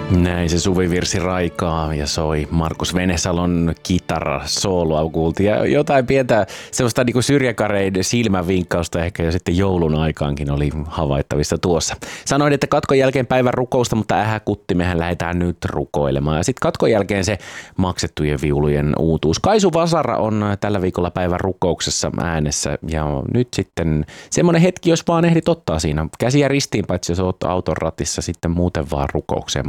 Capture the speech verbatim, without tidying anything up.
Näin se suvivirsi raikaa ja soi Markus Venesalon kitarasooloa kuultiin. Ja jotain pientä sellaista niin kuin syrjäkareiden silmänvinkkausta ehkä jo sitten joulun aikaankin oli havaittavissa tuossa. Sanoin, että katkon jälkeen päivän rukousta, mutta ähä kutti, mehän lähdetään nyt rukoilemaan. Ja sitten katkon jälkeen se maksettujen viulujen uutuus. Kaisu Vasara on tällä viikolla päivän rukouksessa äänessä ja nyt sitten semmoinen hetki, jos vaan ehdit ottaa siinä käsiä ristiin, paitsi jos oot auton ratissa sitten muuten vaan rukoukseen